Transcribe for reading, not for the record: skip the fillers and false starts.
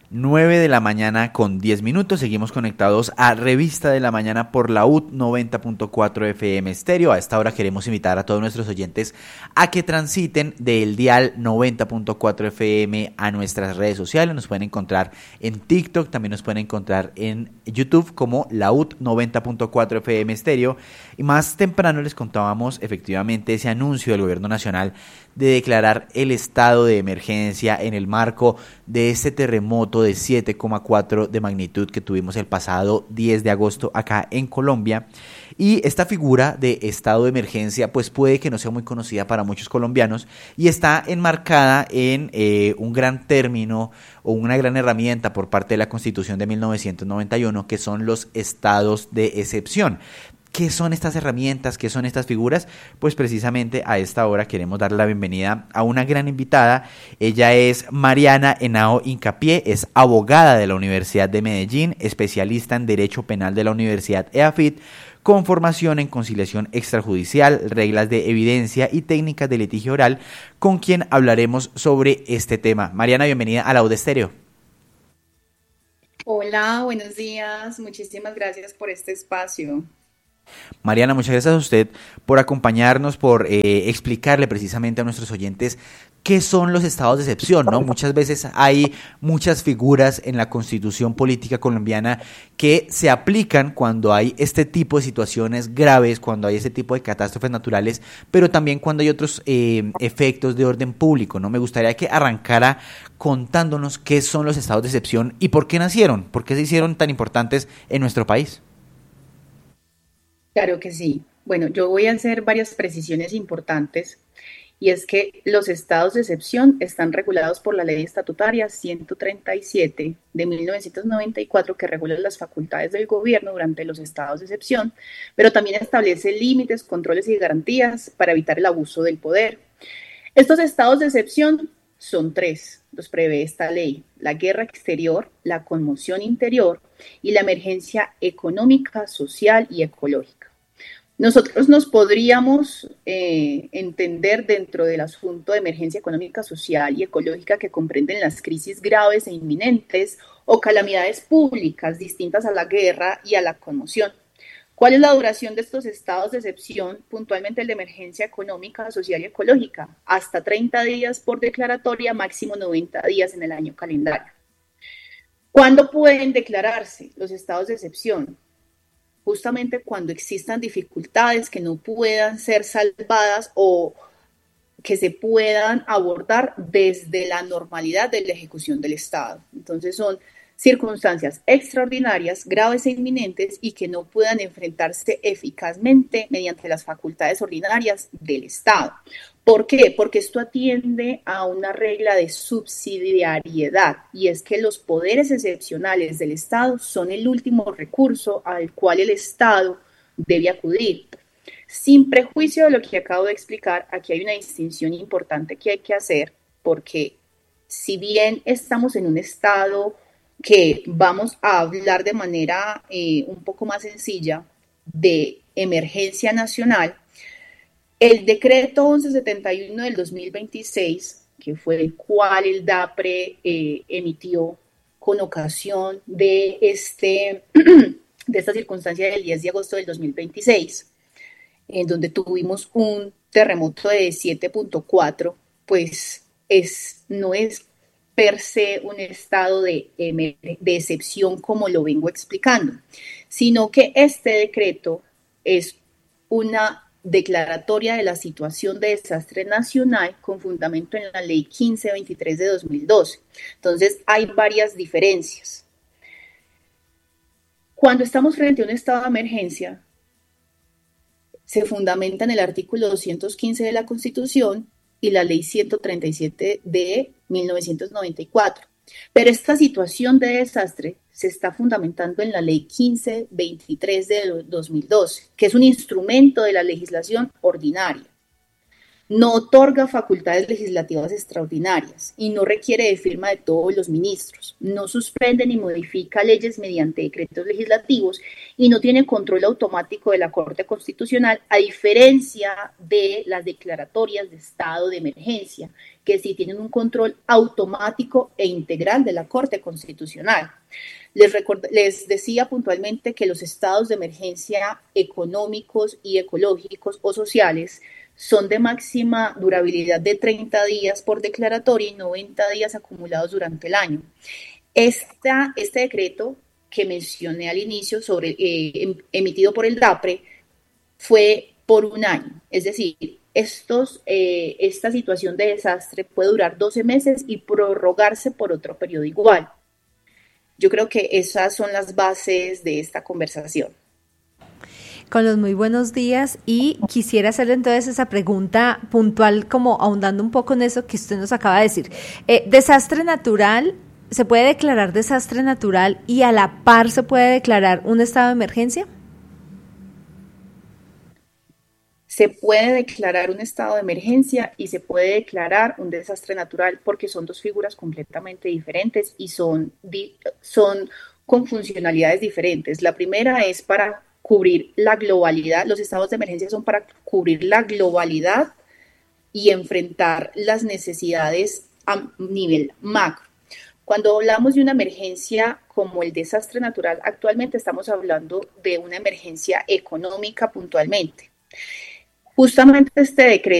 9 de la mañana con 10 minutos. Seguimos conectados a Revista de la Mañana por la UT 90.4 FM Estéreo. A esta hora queremos invitar a todos nuestros oyentes a que transiten del dial 90.4 FM a nuestras redes sociales. Nos pueden encontrar en TikTok, también nos pueden encontrar en YouTube como la UT 90.4 FM Estéreo. Y más temprano les contábamos efectivamente ese anuncio del Gobierno Nacional de declarar el estado de emergencia en el marco de este terremoto de 7,4 de magnitud que tuvimos el pasado 10 de agosto acá en Colombia. Y esta figura de estado de emergencia pues puede que no sea muy conocida para muchos colombianos y está enmarcada en un gran término o una gran herramienta por parte de la Constitución de 1991, que son los estados de excepción. ¿Qué son estas herramientas? ¿Qué son estas figuras? Pues precisamente a esta hora queremos darle la bienvenida a una gran invitada. Ella es Mariana Henao Hincapié, es abogada de la Universidad de Medellín, especialista en Derecho Penal de la Universidad EAFIT, con formación en conciliación extrajudicial, reglas de evidencia y técnicas de litigio oral, con quien hablaremos sobre este tema. Mariana, bienvenida a la UD Estéreo. Hola, buenos días. Muchísimas gracias por este espacio. Mariana, muchas gracias a usted por acompañarnos, por explicarle precisamente a nuestros oyentes qué son los estados de excepción, ¿no? Muchas veces hay muchas figuras en la Constitución política colombiana que se aplican cuando hay este tipo de situaciones graves, cuando hay este tipo de catástrofes naturales, pero también cuando hay otros efectos de orden público, ¿no? Me gustaría que arrancara contándonos qué son los estados de excepción y por qué nacieron, por qué se hicieron tan importantes en nuestro país. Claro que sí. Bueno, yo voy a hacer varias precisiones importantes y es que los estados de excepción están regulados por la Ley Estatutaria 137 de 1994 que regula las facultades del gobierno durante los estados de excepción, pero también establece límites, controles y garantías para evitar el abuso del poder. Estos estados de excepción son tres, los prevé esta ley: la guerra exterior, la conmoción interior y la emergencia económica, social y ecológica. Nosotros nos podríamos entender dentro del asunto de emergencia económica, social y ecológica que comprenden las crisis graves e inminentes o calamidades públicas distintas a la guerra y a la conmoción. ¿Cuál es la duración de estos estados de excepción? Puntualmente el de emergencia económica, social y ecológica. Hasta 30 días por declaratoria, máximo 90 días en el año calendario. ¿Cuándo pueden declararse los estados de excepción? Justamente cuando existan dificultades que no puedan ser salvadas o que se puedan abordar desde la normalidad de la ejecución del Estado. Entonces son circunstancias extraordinarias, graves e inminentes y que no puedan enfrentarse eficazmente mediante las facultades ordinarias del Estado. ¿Por qué? Porque esto atiende a una regla de subsidiariedad y es que los poderes excepcionales del Estado son el último recurso al cual el Estado debe acudir. Sin prejuicio de lo que acabo de explicar, aquí hay una distinción importante que hay que hacer porque si bien estamos en un estado que vamos a hablar de manera un poco más sencilla de emergencia nacional, el decreto 1171 del 2026, que fue el cual el DAPRE emitió con ocasión de, de esta circunstancia del 10 de agosto del 2026, en donde tuvimos un terremoto de 7.4, pues no es per se un estado de excepción como lo vengo explicando, sino que este decreto es una declaratoria de la situación de desastre nacional con fundamento en la ley 1523 de 2012. Entonces hay varias diferencias. Cuando estamos frente a un estado de emergencia, se fundamenta en el artículo 215 de la Constitución y la ley 137 de 1994. Pero esta situación de desastre se está fundamentando en la ley 1523 de 2012, que es un instrumento de la legislación ordinaria. No otorga facultades legislativas extraordinarias y no requiere de firma de todos los ministros. No suspende ni modifica leyes mediante decretos legislativos y no tiene control automático de la Corte Constitucional, a diferencia de las declaratorias de estado de emergencia, que sí tienen un control automático e integral de la Corte Constitucional. Les decía puntualmente que los estados de emergencia económicos y ecológicos o sociales son de máxima durabilidad de 30 días por declaratoria y 90 días acumulados durante el año. Este decreto que mencioné al inicio, emitido por el DAPRE, fue por un año. Es decir, esta situación de desastre puede durar 12 meses y prorrogarse por otro periodo igual. Yo creo que esas son las bases de esta conversación. Con los muy buenos días, y quisiera hacerle entonces esa pregunta puntual, como ahondando un poco en eso que usted nos acaba de decir. Desastre natural, ¿se puede declarar desastre natural y a la par se puede declarar un estado de emergencia? Se puede declarar un estado de emergencia y se puede declarar un desastre natural, porque son dos figuras completamente diferentes y son con funcionalidades diferentes. La primera es para cubrir la globalidad. Los estados de emergencia son para cubrir la globalidad y enfrentar las necesidades a nivel macro. Cuando hablamos de una emergencia como el desastre natural, actualmente estamos hablando de una emergencia económica puntualmente. Justamente este decreto